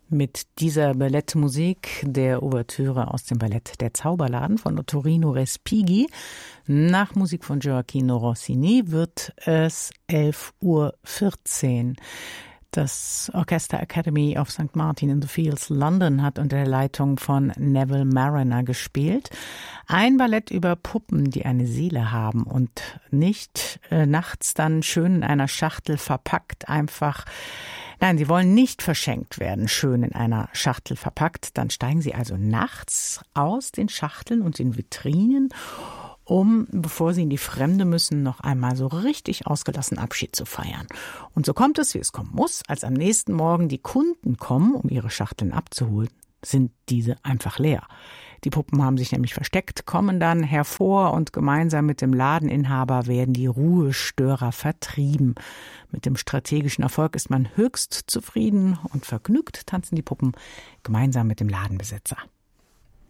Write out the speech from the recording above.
Mit dieser Ballettmusik der Ouvertüre aus dem Ballett Der Zauberladen von Ottorino Respighi nach Musik von Gioacchino Rossini wird es 11:14 Uhr. Das Orchester Academy of St. Martin in the Fields London hat unter der Leitung von Neville Marriner gespielt. Ein Ballett über Puppen, die eine Seele haben und nicht nachts dann schön in einer Schachtel verpackt einfach. Nein, sie wollen nicht verschenkt werden, schön in einer Schachtel verpackt. Dann steigen sie also nachts aus den Schachteln und den Vitrinen, bevor sie in die Fremde müssen, noch einmal so richtig ausgelassen Abschied zu feiern. Und so kommt es, wie es kommen muss, als am nächsten Morgen die Kunden kommen, um ihre Schachteln abzuholen, sind diese einfach leer. Die Puppen haben sich nämlich versteckt, kommen dann hervor und gemeinsam mit dem Ladeninhaber werden die Ruhestörer vertrieben. Mit dem strategischen Erfolg ist man höchst zufrieden und vergnügt tanzen die Puppen gemeinsam mit dem Ladenbesitzer.